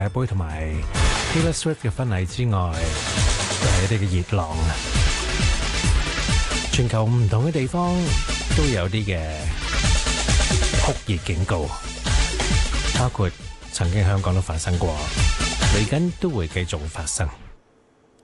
杯同埋 Taylor Swift 嘅婚禮之外，都係一啲嘅熱浪。全球唔同嘅地方都有啲嘅酷熱警告，包括曾經香港都發生過，嚟緊都會繼續發生。